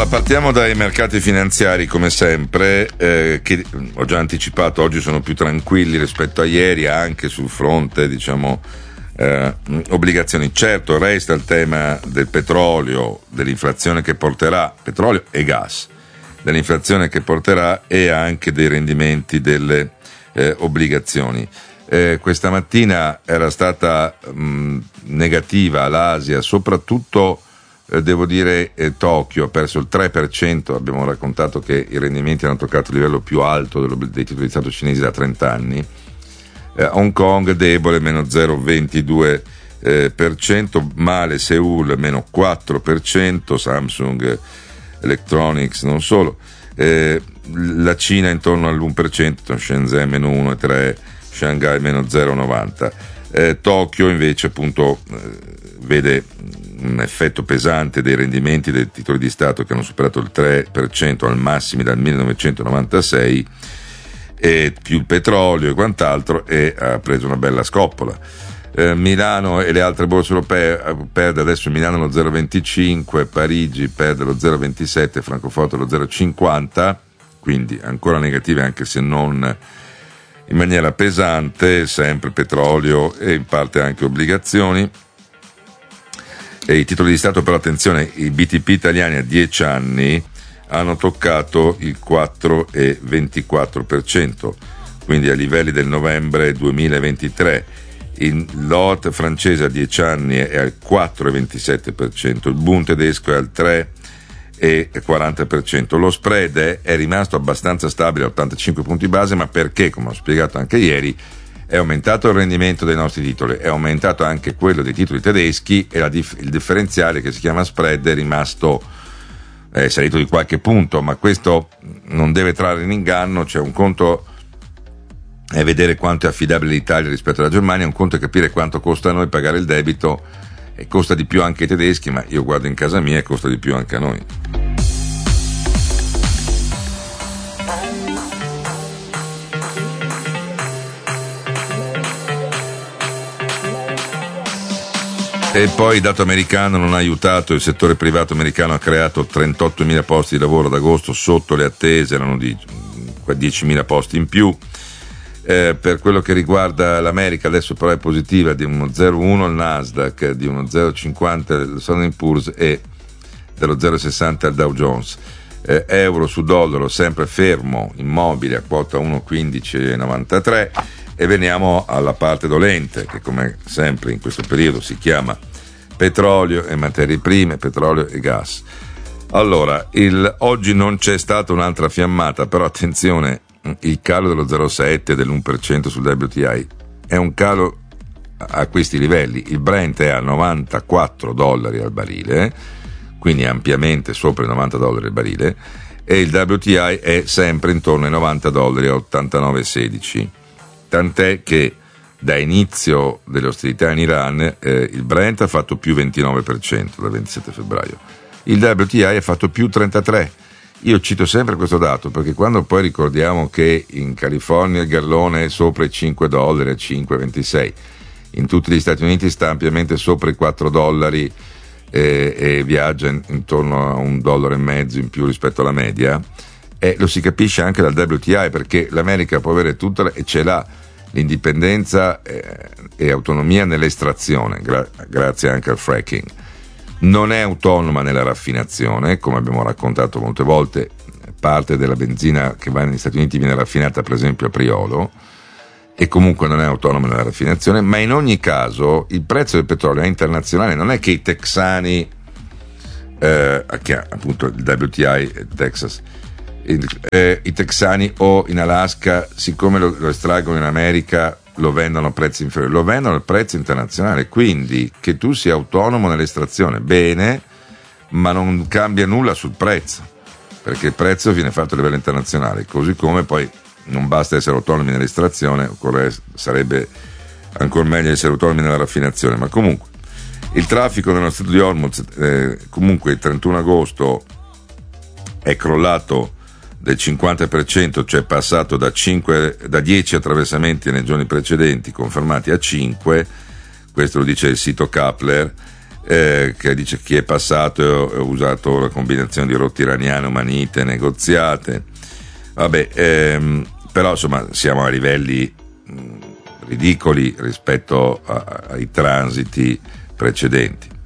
partiamo dai mercati finanziari come sempre, che ho già anticipato, oggi sono più tranquilli rispetto a ieri anche sul fronte, diciamo, obbligazioni. Certo, resta il tema del petrolio, dell'inflazione che porterà, petrolio e gas, dell'inflazione che porterà e anche dei rendimenti delle obbligazioni. Questa mattina era stata negativa l'Asia, soprattutto devo dire Tokyo ha perso il 3%, abbiamo raccontato che i rendimenti hanno toccato il livello più alto dei titoli di Stato cinesi da 30 anni. Hong Kong debole, meno 0,22%, male Seoul, meno 4%, Samsung Electronics non solo, la Cina intorno all'1%, Shenzhen meno 1,3%, Shanghai meno 0,90%, Tokyo invece appunto vede un effetto pesante dei rendimenti dei titoli di Stato che hanno superato il 3% al massimo dal 1996, e più il petrolio e quant'altro, e ha preso una bella scoppola. Milano e le altre borse europee perde adesso Milano lo 0,25%, Parigi perde lo 0,27%, Francoforte lo 0,50%, quindi ancora negative anche se non in maniera pesante, sempre petrolio e in parte anche obbligazioni. E i titoli di Stato, però attenzione, i BTP italiani a 10 anni hanno toccato il 4,24%, quindi a livelli del novembre 2023. Il LOT francese a 10 anni è al 4,27%, il Bund tedesco è al 3,40%. Lo spread è rimasto abbastanza stabile a 85 punti base, ma perché, come ho spiegato anche ieri, è aumentato il rendimento dei nostri titoli, è aumentato anche quello dei titoli tedeschi, e il differenziale che si chiama spread è rimasto salito di qualche punto, ma questo non deve trarre in inganno. Cioè, un conto è vedere quanto è affidabile l'Italia rispetto alla Germania, un conto è capire quanto costa a noi pagare il debito, e costa di più anche ai tedeschi, ma io guardo in casa mia e costa di più anche a noi. E poi il dato americano non ha aiutato, il settore privato americano ha creato 38.000 posti di lavoro ad agosto, sotto le attese, erano di 10.000 posti in più. Per quello che riguarda l'America adesso però è positiva, di uno 0,1 il Nasdaq, di uno 0,50 il Standard & Poor's e dello 0,60 il Dow Jones. Euro su dollaro sempre fermo, immobile a quota 1,1593. E veniamo alla parte dolente, che come sempre in questo periodo si chiama petrolio e materie prime, petrolio e gas. Allora, oggi non c'è stata un'altra fiammata, però attenzione, il calo dello 0,7 dell'1% sul WTI è un calo a questi livelli. Il Brent è a $94 al barile, quindi ampiamente sopra i $90 al barile, e il WTI è sempre intorno ai $90 a 89,16. Tant'è che da inizio delle ostilità in Iran il Brent ha fatto più 29% dal 27 febbraio, il WTI ha fatto più 33%. Io cito sempre questo dato perché quando poi ricordiamo che in California il gallone è sopra i $5 a 5,26, in tutti gli Stati Uniti sta ampiamente sopra i $4 e viaggia intorno a $1,50 in più rispetto alla media, lo si capisce anche dal WTI, perché l'America può avere tutta e ce l'ha l'indipendenza e autonomia nell'estrazione, grazie anche al fracking. Non è autonoma nella raffinazione, come abbiamo raccontato molte volte. Parte della benzina che va negli Stati Uniti viene raffinata per esempio a Priolo, e comunque non è autonoma nella raffinazione. Ma in ogni caso il prezzo del petrolio è internazionale, non è che i texani che ha appunto il WTI Texas, i texani o in Alaska, siccome lo estraggono in America, lo vendono a prezzi inferiori, lo vendono al prezzo internazionale. Quindi che tu sia autonomo nell'estrazione, bene, ma non cambia nulla sul prezzo, perché il prezzo viene fatto a livello internazionale. Così come poi non basta essere autonomi nell'estrazione, sarebbe ancora meglio essere autonomi nella raffinazione. Ma comunque il traffico nello Stretto di Hormuz comunque il 31 agosto è crollato del 50%, cioè passato da 10 attraversamenti nei giorni precedenti confermati a 5, questo lo dice il sito Kepler, che dice chi è passato e ha usato la combinazione di rotte iraniane, umanite, negoziate. Vabbè, però insomma siamo a livelli ridicoli rispetto ai transiti precedenti.